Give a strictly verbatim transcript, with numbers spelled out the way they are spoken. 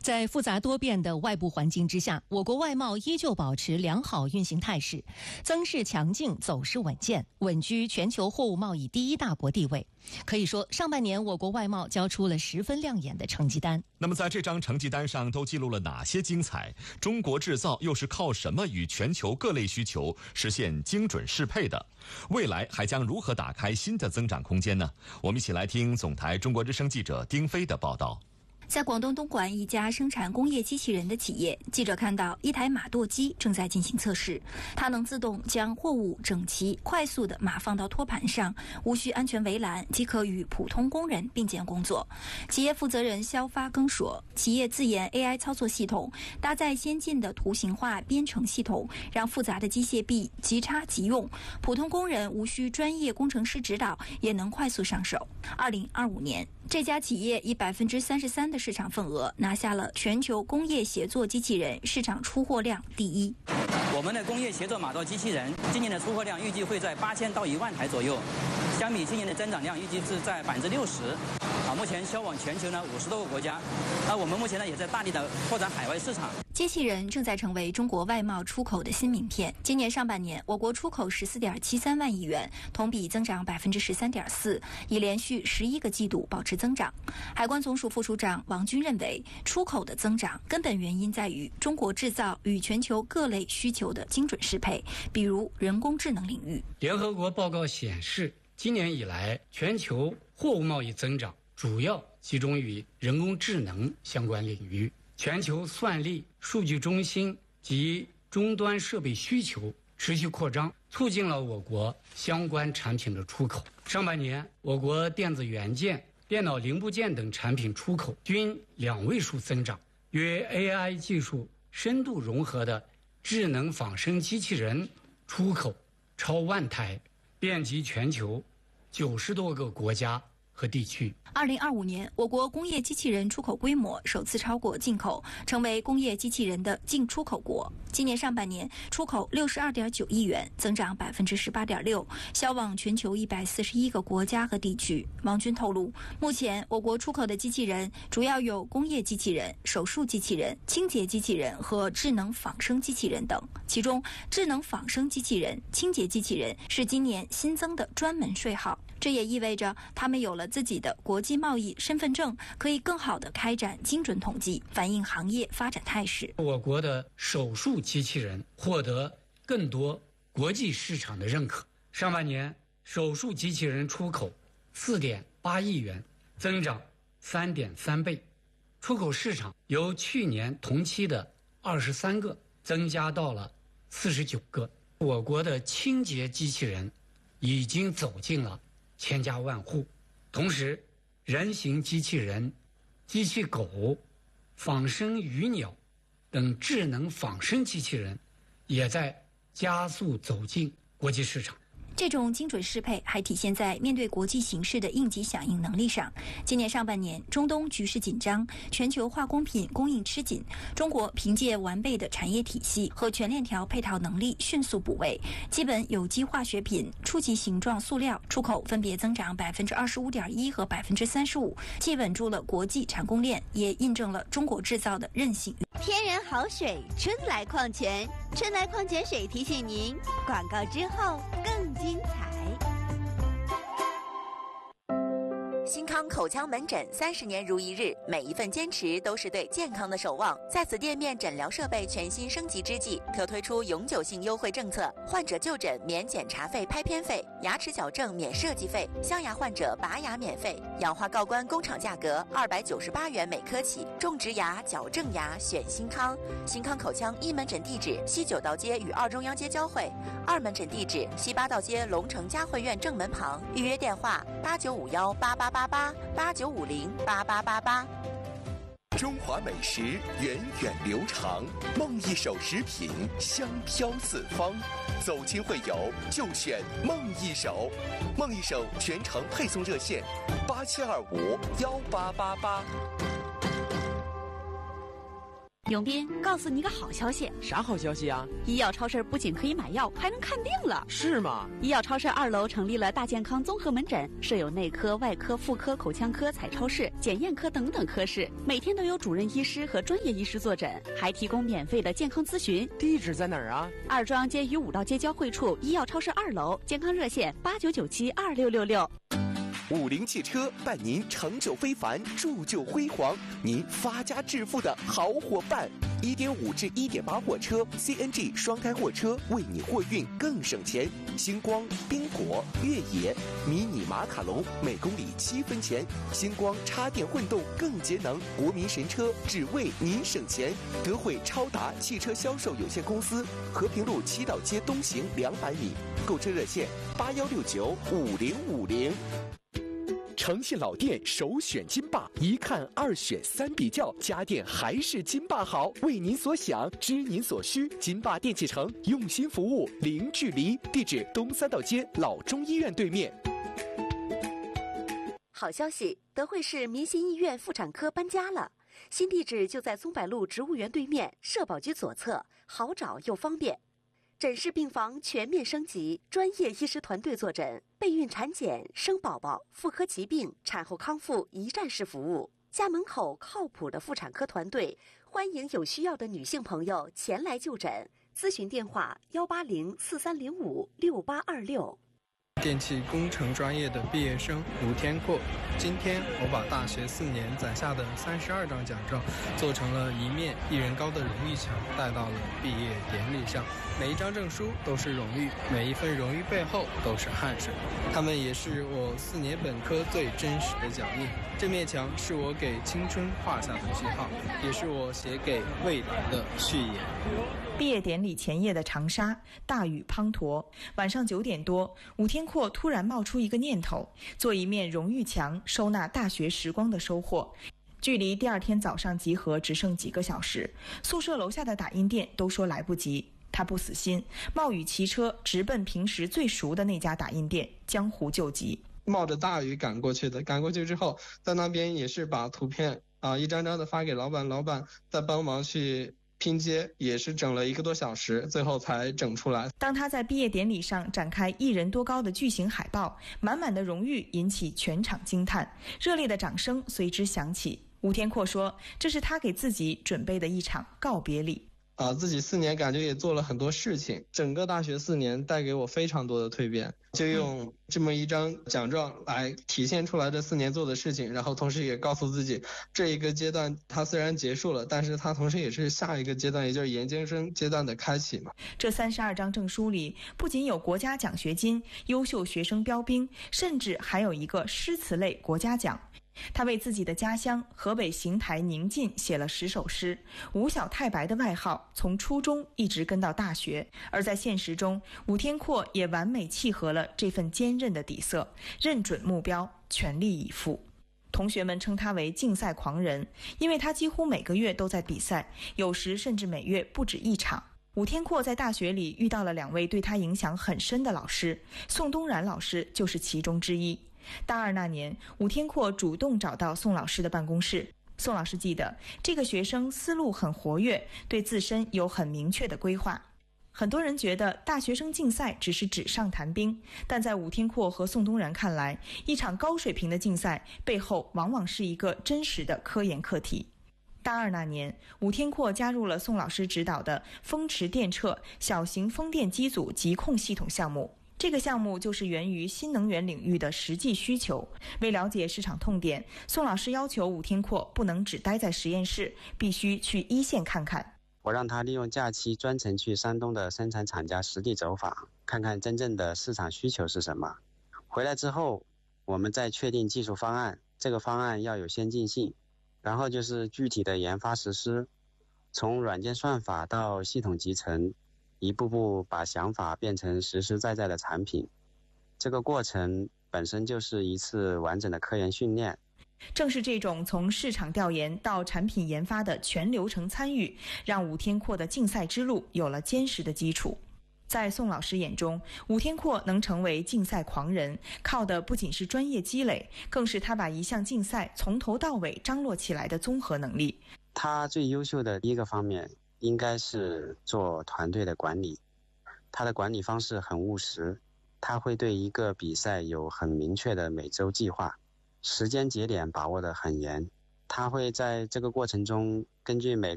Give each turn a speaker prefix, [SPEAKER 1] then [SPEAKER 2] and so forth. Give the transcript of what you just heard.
[SPEAKER 1] 在复杂多变的外部环境之下，我国外贸依旧保持良好运行态势，增势强劲，走势稳健，稳居全球货物贸易第一大国地位。可以说，上半年我国外贸交出了十分亮眼的成绩单。
[SPEAKER 2] 那么在这张成绩单上都记录了哪些精彩？中国制造又是靠什么与全球各类需求实现精准适配的？未来还将如何打开新的增长空间呢？我们一起来听总台中国之声记者丁飞的报道。
[SPEAKER 3] 在广东东莞一家生产工业机器人的企业，记者看到一台码垛机正在进行测试，它能自动将货物整齐、快速地码放到托盘上，无需安全围栏，即可与普通工人并肩工作。企业负责人肖发庚说，企业自研 A I 操作系统，搭载先进的图形化编程系统，让复杂的机械臂即插即用，普通工人无需专业工程师指导，也能快速上手。二零二五年，这家企业以百分之三十三的市场份额拿下了全球工业协作机器人市场出货量第一。
[SPEAKER 4] 我们的工业协作码垛机器人今年的出货量预计会在八千到一万台左右，相比去年的增长量预计是在百分之六十。啊，目前销往全球呢五十多个国家，那我们目前呢也在大力的拓展海外市场。
[SPEAKER 3] 机器人正在成为中国外贸出口的新名片。今年上半年，我国出口十四点七三万亿元，同比增长百分之十三点四，已连续十一个季度保持增长。海关总署副署长王军认为，出口的增长根本原因在于中国制造与全球各类需求的精准适配，比如人工智能领域。
[SPEAKER 5] 联合国报告显示，今年以来，全球货物贸易增长主要集中于人工智能相关领域，全球算力、数据中心及终端设备需求持续扩张，促进了我国相关产品的出口。上半年，我国电子元件、电脑零部件等产品出口均两位数增长，与 A I 技术深度融合的智能仿生机器人出口超万台，遍及全球九十多个国家和地区。
[SPEAKER 3] 二零二五年，我国工业机器人出口规模首次超过进口，成为工业机器人的净出口国。今年上半年出口六十二点九亿元，增长百分之十八点六，销往全球一百四十一个国家和地区。王军透露，目前我国出口的机器人主要有工业机器人、手术机器人、清洁机器人和智能仿生机器人等。其中，智能仿生机器人、清洁机器人是今年新增的专门税号。这也意味着他们有了自己的国际贸易身份证，可以更好地开展精准统计，反映行业发展态势。
[SPEAKER 5] 我国的手术机器人获得更多国际市场的认可。上半年，手术机器人出口四点八亿元，增长三点三倍，出口市场由去年同期的二十三个增加到了四十九个。我国的清洁机器人已经走进了千家万户，同时人形机器人、机器狗、仿生鱼鸟等智能仿生机器人也在加速走进国际市场。
[SPEAKER 3] 这种精准适配还体现在面对国际形势的应急响应能力上。今年上半年，中东局势紧张，全球化工品供应吃紧，中国凭借完备的产业体系和全链条配套能力迅速补位，基本有机化学品、初级形状塑料出口分别增长百分之二十五点一和百分之三十五，既稳住了国际产供链，也印证了中国制造的韧性。
[SPEAKER 6] 天然好水，春来矿泉，春来矿泉水提醒您，广告之后更精彩。新康口腔门诊三十年如一日，每一份坚持都是对健康的守望。在此店面诊疗设备全新升级之际，特推出永久性优惠政策：患者就诊免检查费、拍片费，牙齿矫正免设计费，镶牙患者拔牙免费，氧化锆关工厂价格二百九十八元每颗起。种植牙、矫正牙选新康。新康口腔一门诊地址：西九道街与二中央街交汇，二门诊地址：西八道街龙城嘉汇苑正门旁。预约电话：八九五幺八八八八八九五零八八八八。
[SPEAKER 7] 中华美食源远流长，梦一手食品香飘四方。走亲会友就选梦一手，梦一手全程配送热线：八七二五幺八八八。
[SPEAKER 8] 永斌，告诉你个好消息。
[SPEAKER 9] 啥好消息啊？
[SPEAKER 8] 医药超市不仅可以买药，还能看病了。
[SPEAKER 9] 是吗？
[SPEAKER 8] 医药超市二楼成立了大健康综合门诊，设有内科、外科、妇科、口腔科、彩超室、检验科等等科室，每天都有主任医师和专业医师坐诊，还提供免费的健康咨询。
[SPEAKER 9] 地址在哪儿啊？
[SPEAKER 8] 二庄街与五道街交汇处医药超市二楼，健康热线八九九七二六六六。
[SPEAKER 7] 五菱汽车伴您成就非凡，铸就辉煌，您发家致富的好伙伴。一点五至一点八货车 C N G 双胎货车，为你货运更省钱。星光、宾果、越野、迷你马卡龙每公里七分钱。星光插电混动更节能，国民神车只为您省钱。德惠超达汽车销售有限公司，和平路七道街东行两百米。购车热线八幺六九五零五零。诚信老店首选金霸，一看二选三比较，家电还是金霸好。为您所想，知您所需，金霸电器城用心服务，零距离。地址东三道街老中医院对面。
[SPEAKER 6] 好消息，德惠市民心医院妇产科搬家了，新地址就在松柏路植物园对面，社保局左侧，好找又方便。诊室病房全面升级，专业医师团队坐诊，备孕产检、生宝宝、妇科疾病、产后康复一站式服务。家门口靠谱的妇产科团队，欢迎有需要的女性朋友前来就诊。咨询电话：幺八零四三零五六八二六。
[SPEAKER 10] 电气工程专业的毕业生吴天阔，今天我把大学四年攒下的三十二张奖状做成了一面一人高的荣誉墙，带到了毕业典礼上。每一张证书都是荣誉，每一份荣誉背后都是汗水，他们也是我四年本科最真实的脚印。这面墙是我给青春画下的句号，也是我写给未来的序言。
[SPEAKER 11] 毕业典礼前夜的长沙，大雨滂沱。晚上九点多，吴天阔突然冒出一个念头，做一面荣誉墙，收纳大学时光的收获。距离第二天早上集合只剩几个小时，宿舍楼下的打印店都说来不及。他不死心，冒雨骑车直奔平时最熟的那家打印店，江湖救急。
[SPEAKER 10] 冒着大雨赶过去的，赶过去之后，在那边也是把图片啊一张张的发给老板，老板再帮忙去拼接，也是整了一个多小时，最后才整出来。
[SPEAKER 11] 当他在毕业典礼上展开一人多高的巨型海报，满满的荣誉引起全场惊叹，热烈的掌声随之响起。吴天阔说，这是他给自己准备的一场告别礼。
[SPEAKER 10] 啊，自己四年感觉也做了很多事情，整个大学四年带给我非常多的蜕变，就用这么一张奖状来体现出来这四年做的事情，然后同时也告诉自己，这一个阶段它虽然结束了，但是它同时也是下一个阶段，也就是研究生阶段的开启嘛。
[SPEAKER 11] 这三十二张证书里，不仅有国家奖学金、优秀学生标兵，甚至还有一个诗词类国家奖。他为自己的家乡河北邢台宁晋写了十首诗，吴小太白的外号从初中一直跟到大学。而在现实中，吴天阔也完美契合了这份坚韧的底色，认准目标，全力以赴。同学们称他为竞赛狂人，因为他几乎每个月都在比赛，有时甚至每月不止一场。吴天阔在大学里遇到了两位对他影响很深的老师，宋东然老师就是其中之一。大二那年，吴天阔主动找到宋老师的办公室。宋老师记得，这个学生思路很活跃，对自身有很明确的规划。很多人觉得大学生竞赛只是纸上谈兵，但在吴天阔和宋东然看来，一场高水平的竞赛背后往往是一个真实的科研课题。大二那年，吴天阔加入了宋老师指导的风驰电掣小型风电机组疾控系统项目。这个项目就是源于新能源领域的实际需求。为了解市场痛点，宋老师要求吴天阔不能只待在实验室，必须去一线看看。
[SPEAKER 12] 我让他利用假期专程去山东的生产厂家实地走访，看看真正的市场需求是什么。回来之后，我们再确定技术方案，这个方案要有先进性，然后就是具体的研发实施，从软件算法到系统集成，一步步把想法变成实实在在的产品。这个过程本身就是一次完整的科研训练。
[SPEAKER 11] 正是这种从市场调研到产品研发的全流程参与，让吴天阔的竞赛之路有了坚实的基础。在宋老师眼中，吴天阔能成为竞赛狂人，靠的不仅是专业积累，更是他把一项竞赛从头到尾张罗起来的综合能力。
[SPEAKER 12] 他最优秀的第一个方面应该是做团队的管理，他的管理方式很务实，他会对一个比赛有很明确的每周计划，时间节点把握得很严，他会在这个过程中根据每个